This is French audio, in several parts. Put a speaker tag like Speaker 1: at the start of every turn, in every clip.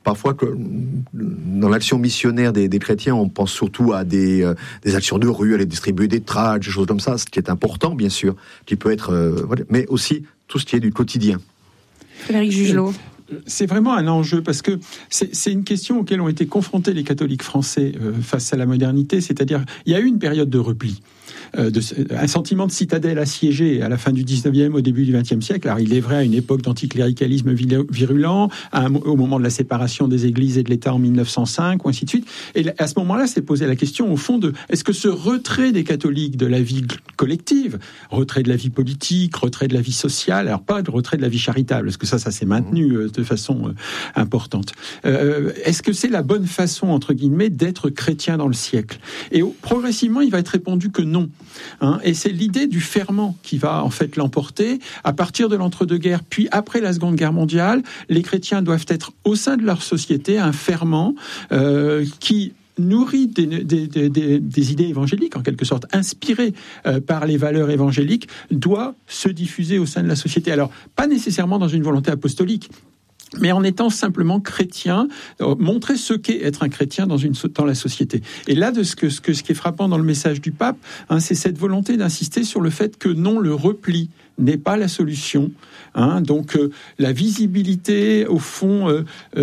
Speaker 1: parfois que dans l'action missionnaire des chrétiens, on pense surtout à des actions de rue, aller distribuer des tracts, des choses comme ça, ce qui est important, bien sûr, qui peut être, mais aussi tout ce qui est du quotidien.
Speaker 2: Frédéric Jugelot.
Speaker 3: C'est vraiment un enjeu parce que c'est une question auquel ont été confrontés les catholiques français face à la modernité, c'est-à-dire il y a eu une période de repli. Un sentiment de citadelle assiégée à la fin du 19e, au début du 20e siècle. Alors, il est vrai à une époque d'anticléricalisme virulent, au moment de la séparation des églises et de l'État en 1905, ou ainsi de suite. Et à ce moment-là, s'est posé la question, au fond, de est-ce que ce retrait des catholiques de la vie collective, retrait de la vie politique, retrait de la vie sociale, alors pas de retrait de la vie charitable, parce que ça s'est maintenu de façon importante. Est-ce que c'est la bonne façon, entre guillemets, d'être chrétien dans le siècle ? Et progressivement, il va être répondu que non. Et c'est l'idée du ferment qui va en fait l'emporter. À partir de l'entre-deux-guerres, puis après la Seconde Guerre mondiale, les chrétiens doivent être au sein de leur société un ferment qui nourri des idées évangéliques, en quelque sorte, inspiré par les valeurs évangéliques, doit se diffuser au sein de la société. Alors, pas nécessairement dans une volonté apostolique, mais en étant simplement chrétien, montrer ce qu'est être un chrétien dans la société. Et là, ce qui est frappant dans le message du pape, c'est cette volonté d'insister sur le fait que non, le repli n'est pas la solution. Donc, la visibilité, au fond,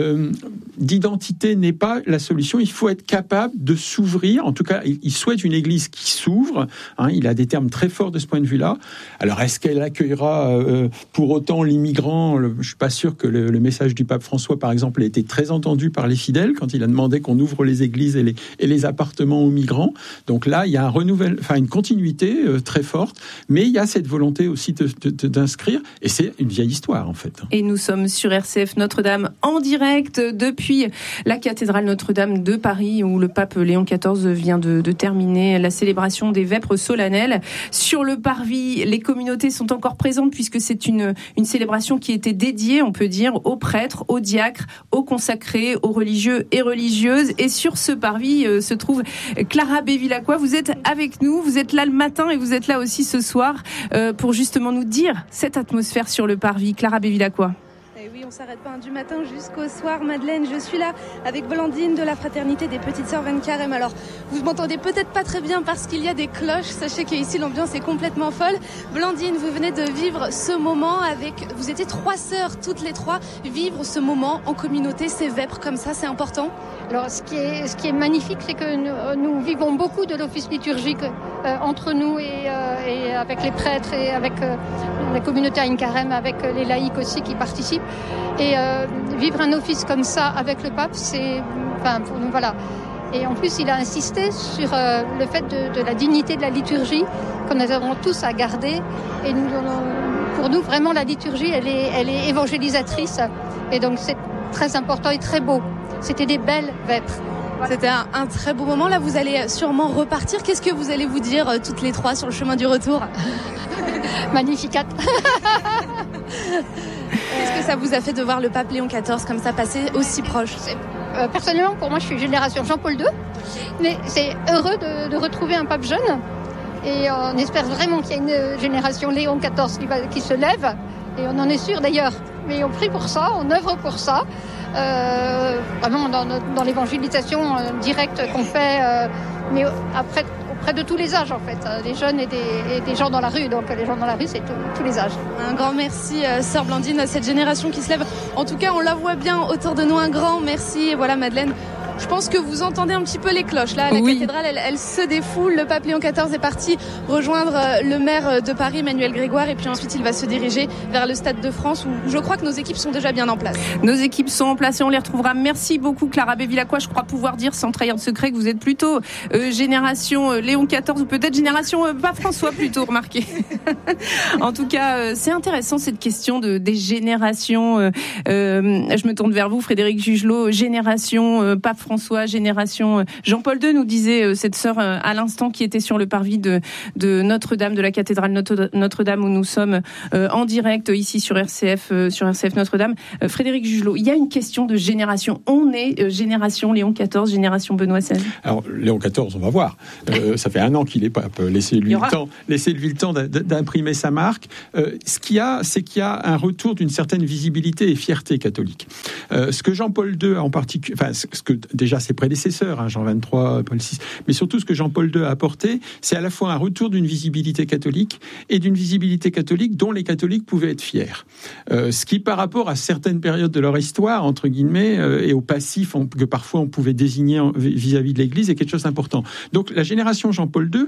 Speaker 3: d'identité n'est pas la solution. Il faut être capable de s'ouvrir. En tout cas, il souhaite une Église qui s'ouvre. Il a des termes très forts de ce point de vue-là. Alors, est-ce qu'elle accueillera pour autant l'immigrant ? Je ne suis pas sûr que le message du pape François, par exemple, ait été très entendu par les fidèles quand il a demandé qu'on ouvre les églises et les appartements aux migrants. Donc là, il y a une continuité très forte, mais il y a cette volonté aussi d'inscrire, et c'est une vieille histoire en fait.
Speaker 2: Et nous sommes sur RCF Notre-Dame en direct depuis la cathédrale Notre-Dame de Paris, où le pape Léon XIV vient de terminer la célébration des vêpres solennelles. Sur le parvis, les communautés sont encore présentes puisque c'est une célébration qui était dédiée, on peut dire, aux prêtres, aux diacres, aux consacrés, aux religieux et religieuses. Et sur ce parvis se trouve Clara Bevilacqua. Vous êtes avec nous, vous êtes là le matin et vous êtes là aussi ce soir pour justement nous dire cette atmosphère sur le parvis. Clara Bevilacqua.
Speaker 4: Et oui, on s'arrête pas du matin jusqu'au soir, Madeleine. Je suis là avec Blandine de la Fraternité des Petites Sœurs 20 Carême. Alors, vous m'entendez peut-être pas très bien parce qu'il y a des cloches. Sachez qu'ici, l'ambiance est complètement folle. Blandine, vous venez de vivre ce moment vous étiez 3 sœurs, toutes les 3, vivre ce moment en communauté, ces vêpres comme ça, c'est important.
Speaker 5: Alors, ce qui est magnifique, c'est que nous vivons beaucoup de l'office liturgique entre nous et avec les prêtres et avec la communauté Aïn Carême, avec les laïcs aussi qui participent. Et vivre un office comme ça avec le pape, pour nous, voilà. Et en plus, il a insisté sur le fait de la dignité de la liturgie, que nous avons tous à garder. Et pour nous, vraiment, la liturgie, elle est évangélisatrice. Et donc, c'est très important et très beau. C'était des belles vêpres.
Speaker 4: Voilà. C'était un très beau moment. Là, vous allez sûrement repartir. Qu'est-ce que vous allez vous dire toutes les 3 sur le chemin du retour ?
Speaker 5: Magnificat.
Speaker 4: Qu'est-ce que ça vous a fait de voir le pape Léon XIV comme ça passer aussi proche ?
Speaker 5: Personnellement, pour moi, je suis génération Jean-Paul II. Mais c'est heureux de retrouver un pape jeune. Et on espère vraiment qu'il y a une génération Léon XIV qui se lève. Et on en est sûr d'ailleurs. Mais on prie pour ça, on œuvre pour ça. Vraiment dans l'évangélisation directe qu'on fait, mais auprès de tous les âges en fait, des jeunes et des gens dans la rue. Donc les gens dans la rue, c'est tous les âges.
Speaker 4: Un grand merci, sœur Blandine, à cette génération qui se lève. En tout cas, on la voit bien autour de nous. Un grand merci. Et voilà, Madeleine. Je pense que vous entendez un petit peu les cloches. Là, la cathédrale, elle se défoule. Le pape Léon XIV est parti rejoindre le maire de Paris, Emmanuel Grégoire. Et puis ensuite, il va se diriger vers le Stade de France, où je crois que nos équipes sont déjà bien en place.
Speaker 2: Nos équipes sont en place et on les retrouvera. Merci beaucoup, Clara Bevilacqua. Je crois pouvoir dire, sans trahir de secret, que vous êtes plutôt génération Léon XIV ou peut-être génération Pape François plutôt, remarquez. En tout cas, c'est intéressant cette question des générations. Je me tourne vers vous, Frédéric Jugelot. Génération Pape François, génération Jean-Paul II, nous disait cette sœur à l'instant qui était sur le parvis de Notre-Dame, de la cathédrale Notre-Dame où nous sommes en direct ici sur RCF Notre-Dame. Frédéric Jugelot, il y a une question de génération. On est génération Léon XIV, génération Benoît XVI.
Speaker 3: Alors Léon XIV, on va voir. Ça fait 1 an qu'il est pape. Laissez-lui le temps d'imprimer sa marque. Ce qu'il y a, c'est qu'il y a un retour d'une certaine visibilité et fierté catholique. Ce que Jean-Paul II en particulier, enfin ce que déjà ses prédécesseurs, Jean XXIII, Paul VI, mais surtout ce que Jean-Paul II a apporté, c'est à la fois un retour d'une visibilité catholique et d'une visibilité catholique dont les catholiques pouvaient être fiers. Ce qui, par rapport à certaines périodes de leur histoire, entre guillemets, et au passif que parfois on pouvait désigner vis-à-vis de l'Église, est quelque chose d'important. Donc la génération Jean-Paul II,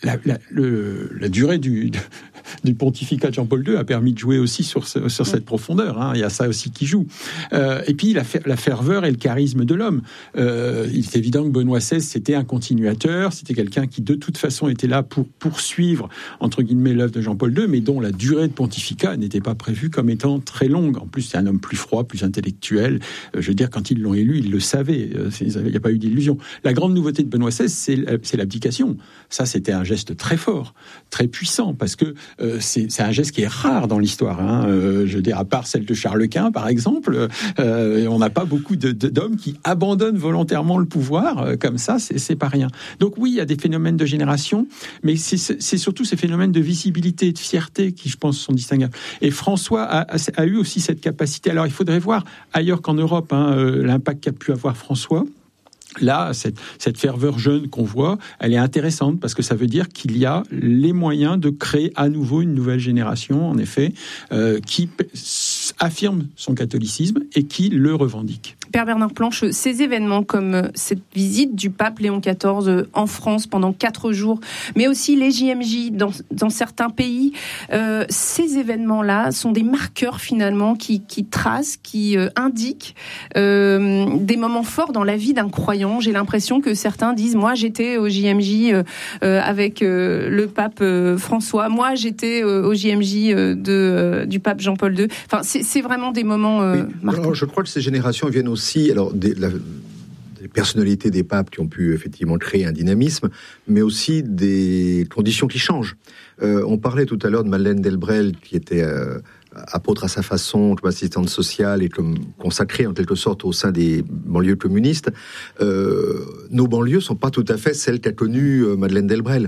Speaker 3: la durée du pontificat de Jean-Paul II a permis de jouer aussi sur cette profondeur. Il y a ça aussi qui joue. Et puis la ferveur et le charisme de l'homme. Il est évident que Benoît XVI, c'était un continuateur, c'était quelqu'un qui de toute façon était là pour poursuivre, entre guillemets, l'œuvre de Jean-Paul II, mais dont la durée de pontificat n'était pas prévue comme étant très longue. En plus, c'est un homme plus froid, plus intellectuel. Je veux dire, quand ils l'ont élu, ils le savaient. Il n'y a pas eu d'illusion. La grande nouveauté de Benoît XVI, c'est l'abdication. Ça, c'était un geste très fort, très puissant, parce que c'est un geste qui est rare dans l'histoire. Je veux dire, à part celle de Charles Quint, par exemple, on n'a pas beaucoup d'hommes qui abandonnent volontairement le pouvoir comme ça. C'est pas rien. Donc oui, il y a des phénomènes de génération, mais c'est surtout ces phénomènes de visibilité et de fierté qui, je pense, sont distinguables. Et François a eu aussi cette capacité. Alors, il faudrait voir ailleurs qu'en Europe l'impact qu'a pu avoir François. Là, cette ferveur jeune qu'on voit, elle est intéressante parce que ça veut dire qu'il y a les moyens de créer à nouveau une nouvelle génération, en effet, qui affirme son catholicisme et qui le revendique.
Speaker 2: Père Bernard Planche, ces événements comme cette visite du pape Léon XIV en France pendant 4 jours, mais aussi les JMJ dans certains pays, ces événements-là sont des marqueurs finalement qui tracent, qui indiquent des moments forts dans la vie d'un croyant. J'ai l'impression que certains disent, moi j'étais au JMJ avec le pape François, moi j'étais au JMJ du pape Jean-Paul II. Enfin, c'est vraiment des moments marquants.
Speaker 1: Alors, je crois que ces générations viennent aussi, alors des personnalités des papes qui ont pu effectivement créer un dynamisme, mais aussi des conditions qui changent. On parlait tout à l'heure de Madeleine Delbrel, qui était apôtre à sa façon, comme assistante sociale et comme consacrée en quelque sorte au sein des banlieues communistes. Nos banlieues sont pas tout à fait celles qu'a connues Madeleine Delbrel.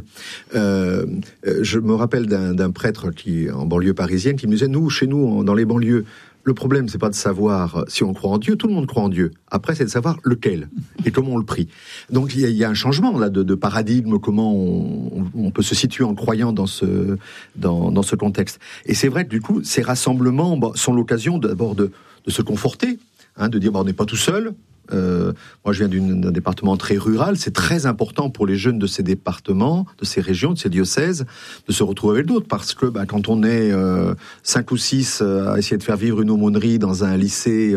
Speaker 1: Je me rappelle d'un prêtre qui, en banlieue parisienne, qui me disait, chez nous, dans les banlieues, le problème, c'est pas de savoir si on croit en Dieu. Tout le monde croit en Dieu. Après, c'est de savoir lequel et comment on le prie. Donc, il y a un changement là de paradigme, comment on peut se situer en croyant dans ce contexte. Et c'est vrai que du coup, ces rassemblements sont l'occasion d'abord de se conforter, de dire on n'est pas tout seul. Moi, je viens d'un département très rural. C'est très important pour les jeunes de ces départements, de ces régions, de ces diocèses, de se retrouver avec d'autres. Parce que quand on est 5 ou 6 à essayer de faire vivre une aumônerie dans un lycée,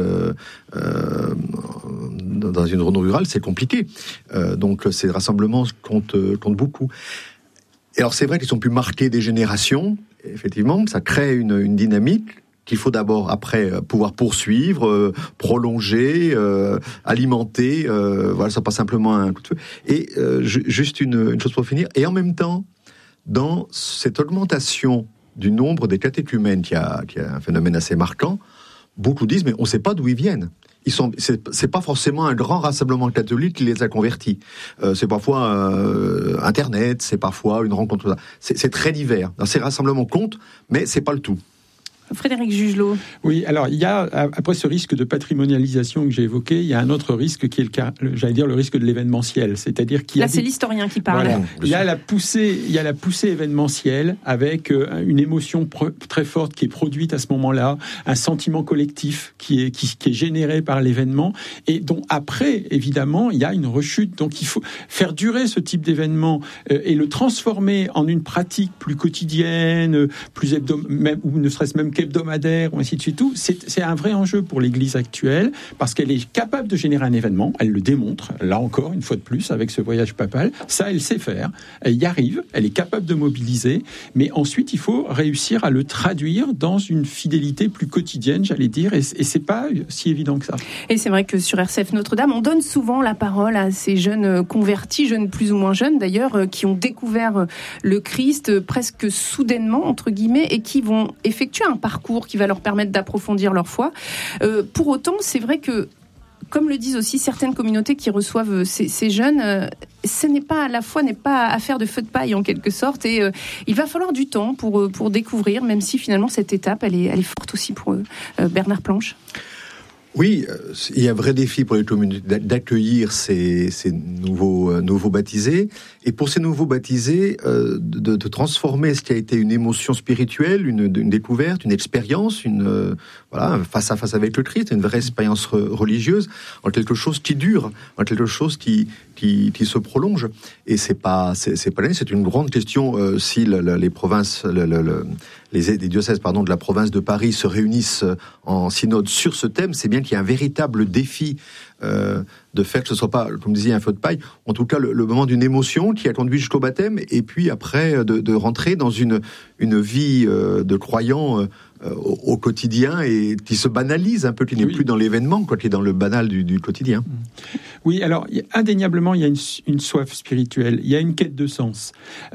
Speaker 1: dans une zone rurale, c'est compliqué. Donc, ces rassemblements comptent beaucoup. Et alors, c'est vrai qu'ils ont pu marquer des générations. Effectivement, ça crée une dynamique qu'il faut d'abord, après, pouvoir poursuivre, prolonger, alimenter, ça pas simplement un coup de feu. Et juste une chose pour finir, et en même temps, dans cette augmentation du nombre des catéchumènes, qui a un phénomène assez marquant, beaucoup disent, mais on ne sait pas d'où ils viennent. C'est pas forcément un grand rassemblement catholique qui les a convertis. C'est parfois Internet, c'est parfois une rencontre. C'est très divers. Alors, ces rassemblements comptent, mais c'est pas le tout.
Speaker 2: Frédéric Jugelot.
Speaker 3: Oui, alors il y a, après ce risque de patrimonialisation que j'ai évoqué, il y a un autre risque qui est le risque de l'événementiel, c'est-à-dire qu'il y a
Speaker 2: c'est l'historien qui parle.
Speaker 3: Voilà, il y a la poussée événementielle avec une émotion très forte qui est produite à ce moment-là, un sentiment collectif qui est généré par l'événement et dont après, évidemment, il y a une rechute. Donc il faut faire durer ce type d'événement et le transformer en une pratique plus quotidienne, plus hebdomadaire, ou ne serait-ce même hebdomadaire, ou ainsi de suite. C'est un vrai enjeu pour l'Église actuelle, parce qu'elle est capable de générer un événement, elle le démontre, là encore, une fois de plus, avec ce voyage papal, ça, elle sait faire, elle y arrive, elle est capable de mobiliser, mais ensuite, il faut réussir à le traduire dans une fidélité plus quotidienne, j'allais dire, et c'est pas si évident que ça.
Speaker 2: Et c'est vrai que sur RCF Notre-Dame, on donne souvent la parole à ces jeunes convertis, jeunes plus ou moins jeunes d'ailleurs, qui ont découvert le Christ presque soudainement, entre guillemets, et qui vont effectuer un parcours qui va leur permettre d'approfondir leur foi. Pour autant, c'est vrai que, comme le disent aussi certaines communautés qui reçoivent ces jeunes, ce n'est pas affaire de feu de paille en quelque sorte, et il va falloir du temps pour découvrir, même si finalement cette étape elle est forte aussi pour eux. Bernard Planche.
Speaker 1: Oui, il y a un vrai défi pour les communautés d'accueillir ces nouveaux baptisés, et pour ces nouveaux baptisés, de transformer ce qui a été une émotion spirituelle, une découverte, une expérience, face à face avec le Christ, une vraie expérience religieuse, en quelque chose qui dure, en quelque chose qui se prolonge. Et c'est pas l'année, c'est une grande question si les provinces, les diocèses de la province de Paris se réunissent en synode sur ce thème. C'est bien qu'il y a un véritable défi de faire que ce ne soit pas, comme disait, un feu de paille, en tout cas le moment d'une émotion qui a conduit jusqu'au baptême, et puis après de rentrer dans une vie de croyant au quotidien, et qui se banalise un peu, qui n'est plus dans l'événement, qui est dans le banal du quotidien.
Speaker 3: Oui, alors indéniablement, il y a une soif spirituelle, il y a une quête de sens.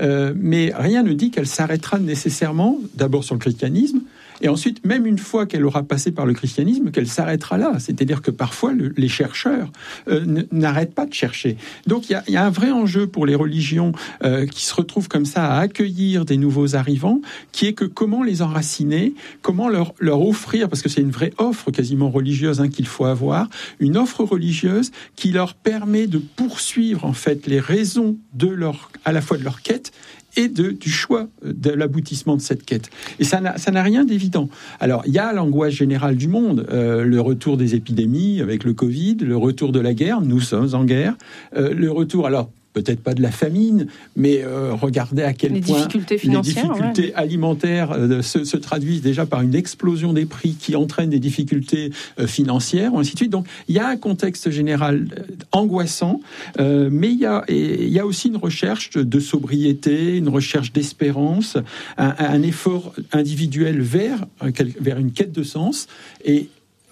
Speaker 3: Mais rien ne dit qu'elle s'arrêtera nécessairement, d'abord sur le christianisme, et ensuite, même une fois qu'elle aura passé par le christianisme, qu'elle s'arrêtera là. C'est-à-dire que parfois, les chercheurs n'arrêtent pas de chercher. Donc, il y a un vrai enjeu pour les religions qui se retrouvent comme ça à accueillir des nouveaux arrivants, qui est que comment les enraciner, comment leur offrir, parce que c'est une vraie offre quasiment religieuse qu'il faut avoir, une offre religieuse qui leur permet de poursuivre en fait les raisons à la fois de leur quête et du choix de l'aboutissement de cette quête. Et ça n'a rien d'évident. Alors, il y a l'angoisse générale du monde, le retour des épidémies avec le Covid, le retour de la guerre, nous sommes en guerre, le retour, alors peut-être pas de la famine, mais regardez à quel point les difficultés alimentaires se traduisent déjà par une explosion des prix qui entraîne des difficultés financières, ainsi de suite. Donc, il y a un contexte général angoissant, mais il y a aussi une recherche de sobriété, une recherche d'espérance, un effort individuel vers une quête de sens. Et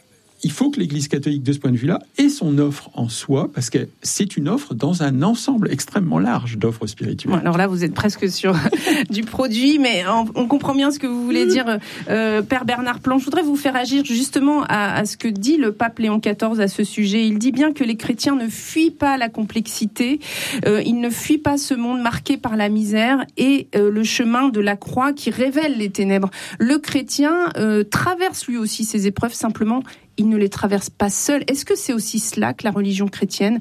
Speaker 3: il faut que l'Église catholique, de ce point de vue-là, ait son offre en soi, parce que c'est une offre dans un ensemble extrêmement large d'offres spirituelles.
Speaker 2: Alors là, vous êtes presque sur du produit, mais on comprend bien ce que vous voulez dire, Père Bernard Plan. Je voudrais vous faire agir justement à ce que dit le pape Léon XIV à ce sujet. Il dit bien que les chrétiens ne fuient pas la complexité, ils ne fuient pas ce monde marqué par la misère et le chemin de la croix qui révèle les ténèbres. Le chrétien traverse lui aussi ces épreuves, simplement il ne les traverse pas seul. Est-ce que c'est aussi cela que la religion chrétienne,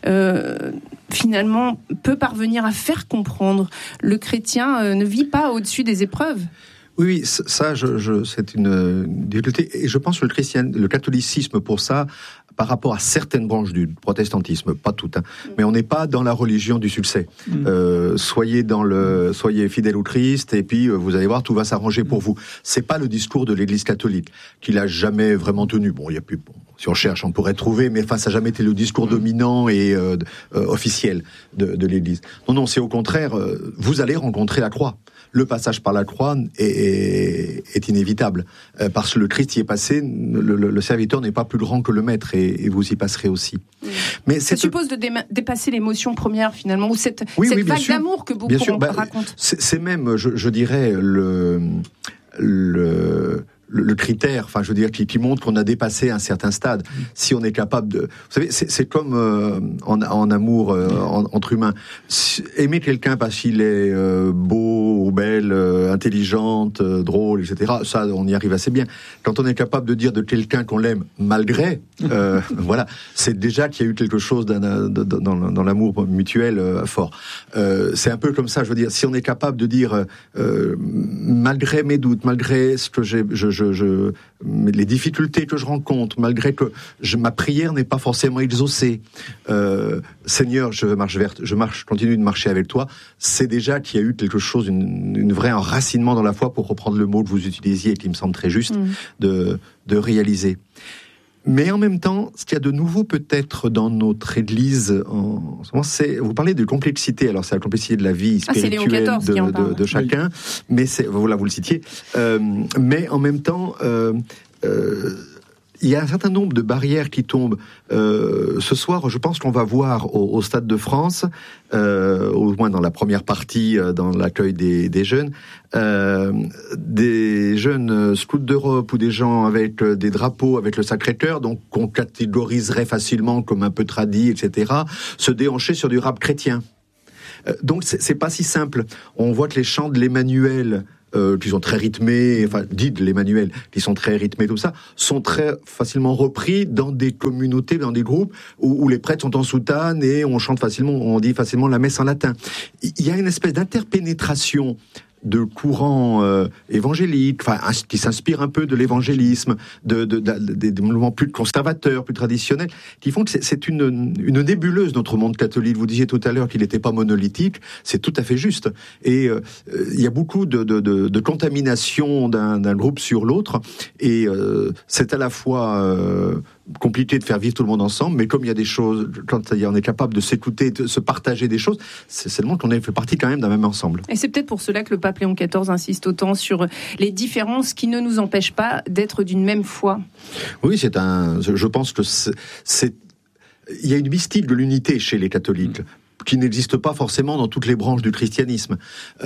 Speaker 2: finalement, peut parvenir à faire comprendre ? Le chrétien ne vit pas au-dessus des épreuves.
Speaker 1: Oui, ça, c'est une difficulté. Et je pense que le catholicisme, pour ça, par rapport à certaines branches du protestantisme, pas toutes, mais on n'est pas dans la religion du succès. Soyez fidèles au Christ, et puis vous allez voir, tout va s'arranger pour vous. C'est pas le discours de l'Église catholique, qui l'a jamais vraiment tenu. Bon, il y a plus, si on cherche, on pourrait trouver, mais ça n'a jamais été le discours dominant et officiel de l'Église. Non, c'est au contraire, vous allez rencontrer la croix. Le passage par la croix est inévitable, parce que le Christ y est passé, le serviteur n'est pas plus grand que le maître, et vous y passerez aussi. Mais
Speaker 2: ça suppose de dépasser l'émotion première, finalement, ou cette vague d'amour que beaucoup racontent.
Speaker 1: C'est même, je dirais, le critère, qui montre qu'on a dépassé un certain stade. Si on est capable de... Vous savez, c'est comme en amour entre humains. Aimer quelqu'un parce qu'il est beau ou belle, intelligente, drôle, etc., ça, on y arrive assez bien. Quand on est capable de dire de quelqu'un qu'on l'aime malgré, voilà, c'est déjà qu'il y a eu quelque chose dans l'amour mutuel fort. C'est un peu comme ça, je veux dire, si on est capable de dire malgré mes doutes, malgré ce que les difficultés que je rencontre, malgré que ma prière n'est pas forcément exaucée, Seigneur, je continue de marcher avec toi, c'est déjà qu'il y a eu quelque chose, une vraie enracinement dans la foi, pour reprendre le mot que vous utilisiez et qui me semble très juste, de réaliser. Mais en même temps, ce qu'il y a de nouveau peut-être dans notre Église en ce moment, c'est, vous parlez de complexité. Alors c'est la complexité de la vie spirituelle de chacun, mais vous le citiez. Mais en même temps, il y a un certain nombre de barrières qui tombent. Ce soir, je pense qu'on va voir au Stade de France, au moins dans la première partie, dans l'accueil des jeunes, des jeunes scouts d'Europe ou des gens avec des drapeaux avec le Sacré-Cœur, donc qu'on catégoriserait facilement comme un peu tradis, etc., se déhancher sur du rap chrétien. Donc c'est pas si simple. On voit que les chants de l'Emmanuel qui sont très rythmés, enfin, dites les manuels, qui sont très rythmés, tout ça, sont très facilement repris dans des communautés, dans des groupes où les prêtres sont en soutane et on chante facilement, on dit facilement la messe en latin. Il y a une espèce d'interpénétration de courants évangéliques, enfin, qui s'inspirent un peu de l'évangélisme, des mouvements plus conservateurs, plus traditionnels, qui font que c'est une nébuleuse, notre monde catholique. Vous disiez tout à l'heure qu'il n'était pas monolithique, c'est tout à fait juste. Et il y a beaucoup de contamination d'un groupe sur l'autre, et c'est à la fois compliqué de faire vivre tout le monde ensemble, mais comme il y a des choses, quand on est capable de s'écouter, de se partager des choses, c'est seulement qu'on fait partie quand même d'un même ensemble.
Speaker 2: Et c'est peut-être pour cela que le pape Léon XIV insiste autant sur les différences qui ne nous empêchent pas d'être d'une même foi.
Speaker 1: Oui, je pense que il y a une mystique de l'unité chez les catholiques, qui n'existe pas forcément dans toutes les branches du christianisme.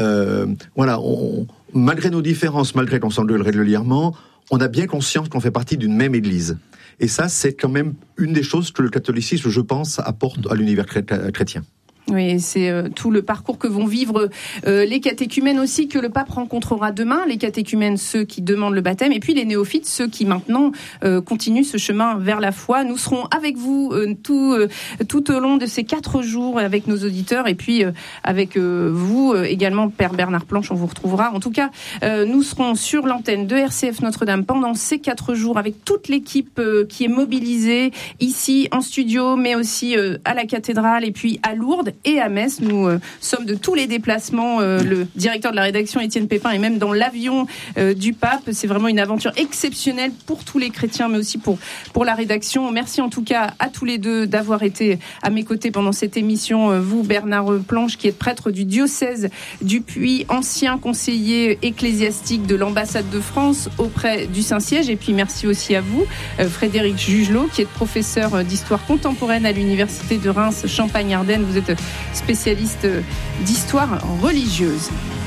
Speaker 1: Voilà, malgré nos différences, malgré qu'on s'engueule régulièrement, on a bien conscience qu'on fait partie d'une même Église. Et ça, c'est quand même une des choses que le catholicisme, je pense, apporte à l'univers chrétien.
Speaker 2: Oui, c'est tout le parcours que vont vivre les catéchumènes aussi, que le pape rencontrera demain. Les catéchumènes, ceux qui demandent le baptême, et puis les néophytes, ceux qui maintenant continuent ce chemin vers la foi. Nous serons avec vous tout au long de ces 4 jours avec nos auditeurs, et puis avec vous également, Père Bernard Planche, on vous retrouvera. En tout cas, nous serons sur l'antenne de RCF Notre-Dame pendant ces 4 jours avec toute l'équipe qui est mobilisée ici en studio, mais aussi à la cathédrale et puis à Lourdes et à Metz. Nous sommes de tous les déplacements. Le directeur de la rédaction, Étienne Pépin, est même dans l'avion du pape. C'est vraiment une aventure exceptionnelle pour tous les chrétiens, mais aussi pour la rédaction. Merci en tout cas à tous les deux d'avoir été à mes côtés pendant cette émission. Vous, Bernard Planche, qui êtes prêtre du diocèse du Puy, ancien conseiller ecclésiastique de l'ambassade de France auprès du Saint-Siège. Et puis merci aussi à vous, Frédéric Jugelot, qui est professeur d'histoire contemporaine à l'université de Reims, Champagne-Ardenne. Vous êtes spécialiste d'histoire religieuse.